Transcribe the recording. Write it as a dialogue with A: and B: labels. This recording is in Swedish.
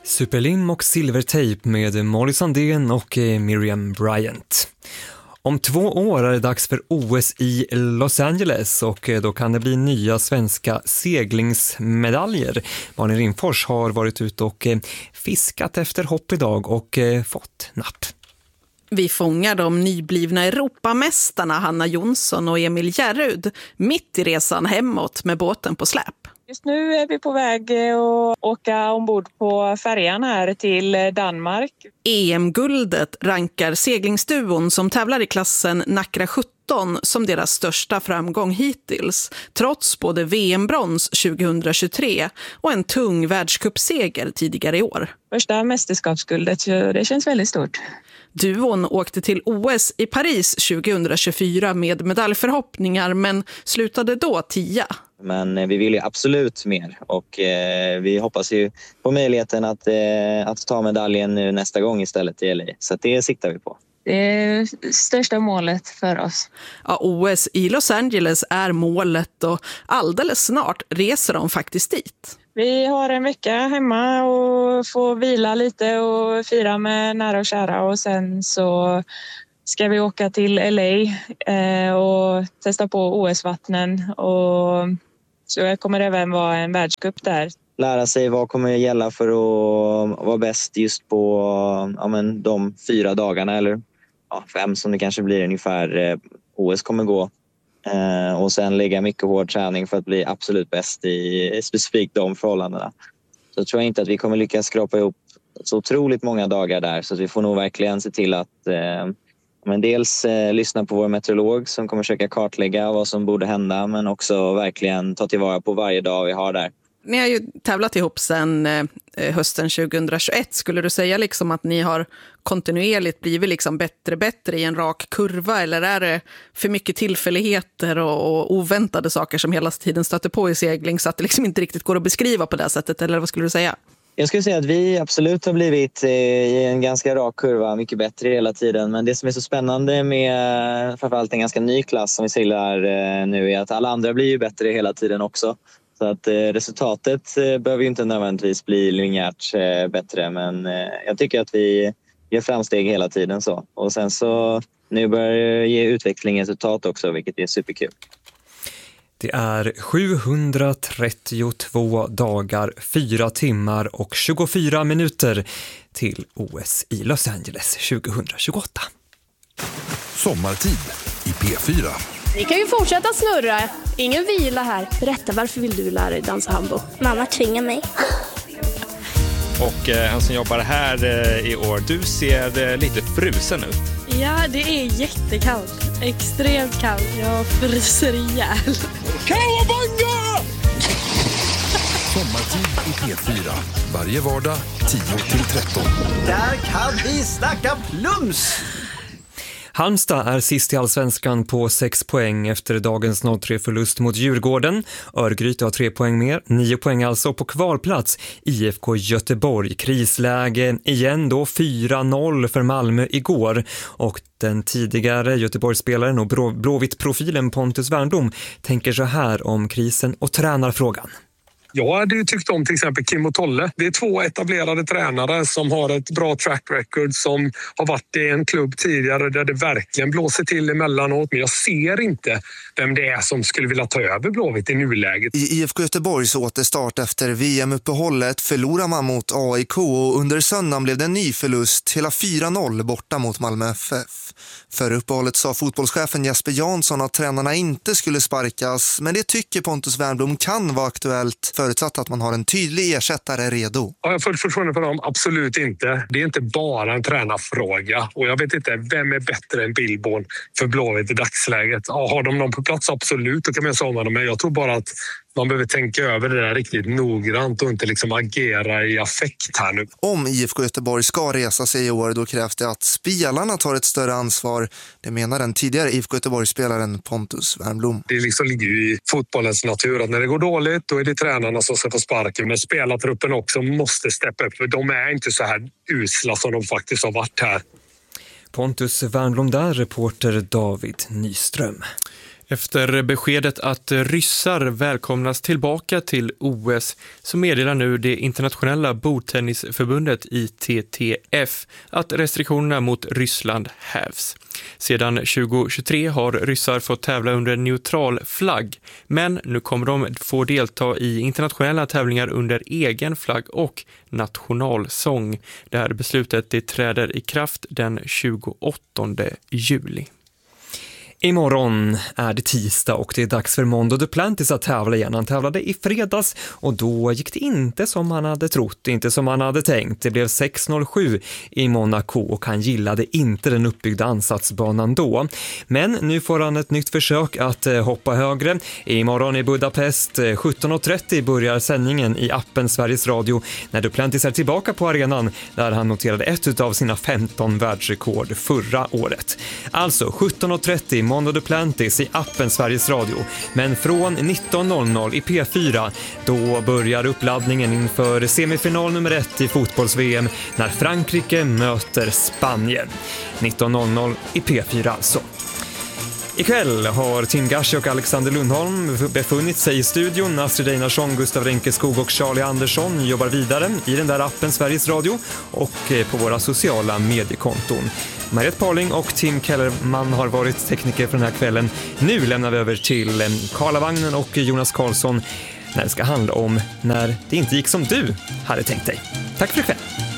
A: Superlim och silvertejp med Molly Sandén och Miriam Bryant. Om 2 år är det dags för OS i Los Angeles och då kan det bli nya svenska seglingsmedaljer. Malin Rimfors har varit ute och fiskat efter hopp idag och fått napp.
B: Vi fångar de nyblivna Europamästarna Hanna Jonsson och Emil Järrud mitt i resan hemåt med båten på släp.
C: Just nu är vi på väg att åka ombord på färjan här till Danmark.
B: EM-guldet rankar seglingsduon som tävlar i klassen Nacra 17 som deras största framgång hittills, trots både VM-brons 2023 och en tung världscupseger tidigare i år.
C: Första mästerskapsguldet, så det känns väldigt stort.
B: Duon åkte till OS i Paris 2024 med medaljförhoppningar men slutade då 10.
D: Men vi vill ju absolut mer och vi hoppas ju på möjligheten att ta medaljen nu nästa gång istället i LA. Så det siktar vi på.
C: Det är största målet för oss.
B: Ja, OS i Los Angeles är målet och alldeles snart reser de faktiskt dit.
C: Vi har en vecka hemma och får vila lite och fira med nära och kära. Och sen så ska vi åka till LA och testa på OS-vattnen. Och så det kommer även vara en världscup där.
D: Lära sig vad kommer gälla för att vara bäst just på de 4 dagarna eller 5 som det kanske blir ungefär OS kommer gå. Och sen lägga mycket hård träning för att bli absolut bäst i specifikt de förhållandena. Så tror jag inte att vi kommer lyckas skrapa ihop så otroligt många dagar där. Så att vi får nog verkligen se till att dels lyssna på vår meteorolog som kommer försöka kartlägga vad som borde hända. Men också verkligen ta tillvara på varje dag vi har där.
B: Ni har ju tävlat ihop sedan hösten 2021. Skulle du säga liksom att ni har kontinuerligt blivit liksom bättre i en rak kurva? Eller är det för mycket tillfälligheter och oväntade saker som hela tiden stöter på i segling så att det liksom inte riktigt går att beskriva på det sättet? Eller vad skulle du säga?
D: Jag skulle säga att vi absolut har blivit i en ganska rak kurva, mycket bättre hela tiden. Men det som är så spännande med framförallt en ganska ny klass som vi seglar nu är att alla andra blir ju bättre hela tiden också. Så att resultatet behöver ju inte nödvändigtvis bli linjärt bättre, men jag tycker att vi gör framsteg hela tiden så. Och sen så nu börjar ge utveckling resultat också, vilket är superkul.
A: Det är 732 dagar, 4 timmar och 24 minuter till OS i Los Angeles 2028.
E: Sommartid i P4.
F: Ni kan ju fortsätta snurra. Ingen vila här. Berätta, varför vill du lära dig dansa hambo?
G: Mamma tvingar mig.
H: Och han som jobbar här i år, du ser lite frusen ut.
F: Ja, det är jättekallt. Extremt kallt. Jag fryser ihjäl.
E: Kawabanga! Sommartid i P4. Varje vardag 10-13.
I: Där kan vi snacka plums!
A: Halmstad är sist i Allsvenskan på 6 poäng efter dagens 0-3-förlust mot Djurgården. Örgryte har 3 poäng mer, 9 poäng alltså på kvalplats. IFK Göteborg, krisläge igen då, 4-0 för Malmö igår. Och den tidigare Göteborgsspelaren och Blåvitt-profilen Pontus Wernbloom tänker så här om krisen och tränarfrågan.
J: Jag hade ju tyckt om till exempel Kim och Tolle. Det är 2 etablerade tränare som har ett bra track record, som har varit i en klubb tidigare där det verkligen blåser till emellanåt. Men jag ser inte vem det är som skulle vilja ta över Blåvitt i nuläget.
K: I IFK Göteborgs återstart efter VM-uppehållet förlorar man mot AIK och under söndagen blev det en ny förlust, hela 4-0 borta mot Malmö FF. För uppehållet sa fotbollschefen Jesper Jansson att tränarna inte skulle sparkas, men det tycker Pontus Wernbloom kan vara aktuellt förutsatt att man har en tydlig ersättare redo.
J: Har jag fullt förtroende för dem? Absolut inte. Det är inte bara en tränarfråga. Och jag vet inte, vem är bättre än Billborn för Blåvitt i dagsläget? Ja, har de någon på plats? Absolut, då kan man säga dem. Men jag tror bara att man behöver tänka över det där riktigt noggrant och inte liksom agera i affekt här nu.
K: Om IFK Göteborg ska resa sig i år, då krävs det att spelarna tar ett större ansvar. Det menar den tidigare IFK Göteborg-spelaren Pontus Wernbloom.
J: Det liksom ligger ju i fotbollens natur att när det går dåligt, då är det tränarna som ska få sparken. Men spelartruppen också måste steppa upp, för de är inte så här usla som de faktiskt har varit här.
A: Pontus Wernbloom där, reporter David Nyström.
G: Efter beskedet att ryssar välkomnas tillbaka till OS så meddelar nu det internationella bordtennisförbundet ITTF att restriktionerna mot Ryssland hävs. Sedan 2023 har ryssar fått tävla under neutral flagg, men nu kommer de få delta i internationella tävlingar under egen flagg och nationalsång. Det här beslutet det träder i kraft den 28 juli.
A: Imorgon är det tisdag och det är dags för Mondo Duplantis att tävla igen. Han tävlade i fredags och då gick det inte som han hade trott, inte som han hade tänkt. Det blev 6.07 i Monaco och han gillade inte den uppbyggda ansatsbanan då. Men nu får han ett nytt försök att hoppa högre. Imorgon i Budapest 17.30 börjar sändningen i appen Sveriges Radio när Duplantis är tillbaka på arenan där han noterade ett av sina 15 världsrekord förra året. Alltså 17.30 Mondo Duplantis i appen Sveriges Radio. Men från 19.00 i P4 då börjar uppladdningen inför semifinal nummer 1 i fotbolls-VM när Frankrike möter Spanien. 19.00 i P4 alltså. Ikväll har Tim Gashi och Alexander Lundholm befunnit sig i studion. Astrid Einarsson, Gustav Renkeskog och Charlie Andersson jobbar vidare i den där appen Sveriges Radio och på våra sociala mediekonton. Mariette Parling och Tim Kellerman har varit tekniker för den här kvällen. Nu lämnar vi över till Karlavagnen och Jonas Karlsson när det ska handla om när det inte gick som du hade tänkt dig. Tack för ikväll!